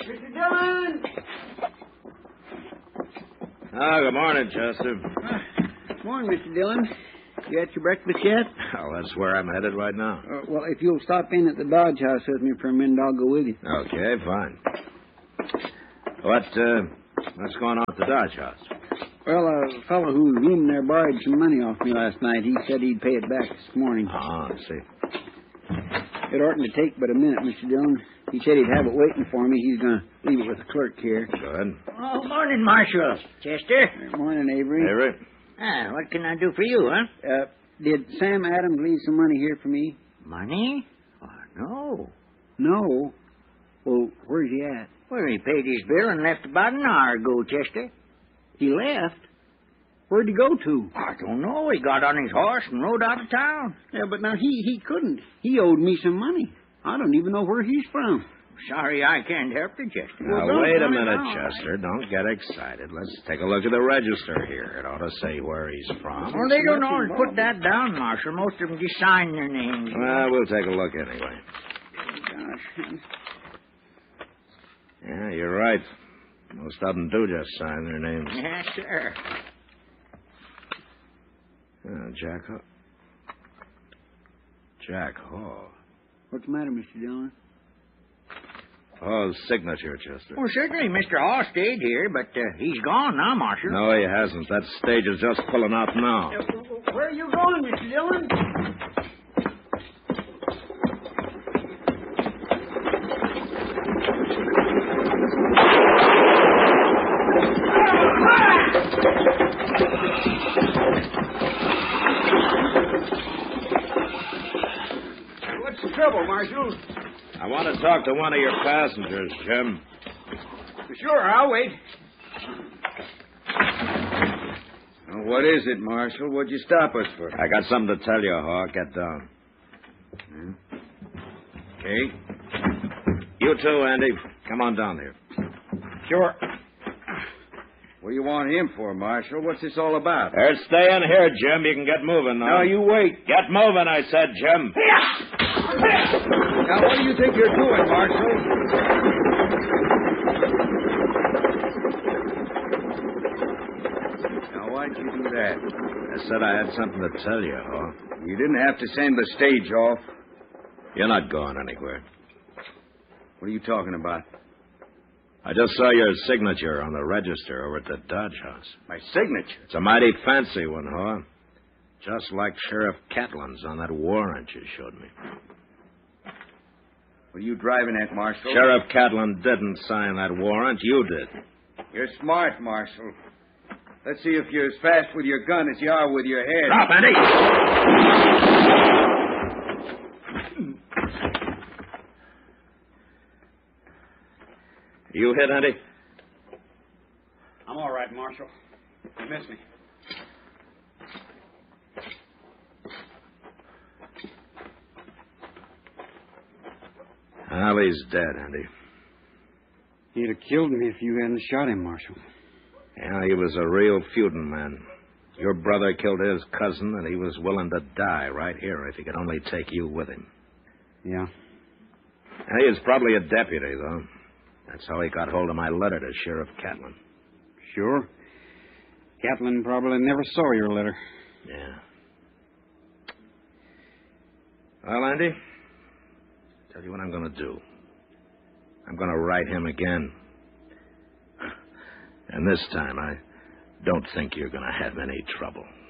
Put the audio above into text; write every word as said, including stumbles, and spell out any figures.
Mister Dillon! Ah, good morning, Chester. Uh, morning, Mister Dillon. You had your breakfast yet? Oh, that's where I'm headed right now. Uh, well, if you'll stop in at the Dodge House with me for a minute, I'll go with you. Okay, fine. What, uh, what's going on at the Dodge House? Well, a fellow who was rooming there borrowed some money off me last night. He said he'd pay it back this morning. Ah, I see. It oughtn't to take but a minute, Mister Dillon. He said he'd have it waiting for me. He's going to leave it with the clerk here. Good. Oh, morning, Marshal. Chester. Good morning, Avery. Avery? Ah, what can I do for you, huh? Uh, did Sam Adams leave some money here for me? Money? Oh, no. No. Well, where's he at? Well, he paid his bill and left about an hour ago, Chester. He left? Where'd he go to? I don't know. He got on his horse and rode out of town. Yeah, but now he, he couldn't. He owed me some money. I don't even know where he's from. Sorry I can't help you, Chester. Now, Well, wait a don't minute, know. Chester. Don't get excited. Let's take a look at the register here. It ought to say where he's from. Well, they don't always put that down, Marshal. Most of them just sign their names. Well, we'll take a look anyway. Gosh. Yeah, you're right. Most of them do just sign their names. Yes, sir. Oh, Jack Hall. Jack Hall. What's the matter, Mister Dillon? Hall's signature, Chester. Well, certainly Mister Hall stayed here, but uh, he's gone now, Marshal. No, he hasn't. That stage is just pulling out now. Where are you going, Mister Dillon? What's the trouble, Marshal? I want to talk to one of your passengers, Jim. Sure, I'll wait. Well, what is it, Marshal? What'd you stop us for? I got something to tell you, Hawk. Get down. Hmm? Okay. You too, Andy. Come on down here. Sure. What do you want him for, Marshal? What's this all about? There's stay in here, Jim. You can get moving now. No, you wait. Get moving, I said, Jim. Now, what do you think you're doing, Marshal? Now, why'd you do that? I said I had something to tell you, Hawk. You didn't have to send the stage off. You're not going anywhere. What are you talking about? I just saw your signature on the register over at the Dodge House. My signature? It's a mighty fancy one, Hawk. Just like Sheriff Catlin's on that warrant you showed me. What are you driving at, Marshal? Sheriff Catlin didn't sign that warrant. You did. You're smart, Marshal. Let's see if you're as fast with your gun as you are with your head. Stop, Andy! You hit, Andy? I'm all right, Marshal. You missed me. Well, he's dead, Andy. He'd have killed me if you hadn't shot him, Marshal. Yeah, he was a real feuding man. Your brother killed his cousin, and he was willing to die right here if he could only take you with him. Yeah. And he was probably a deputy, though. That's how he got hold of my letter to Sheriff Catlin. Sure. Catlin probably never saw your letter. Yeah. Well, Andy, tell you what I'm going to do. I'm going to write him again. And this time, I don't think you're going to have any trouble.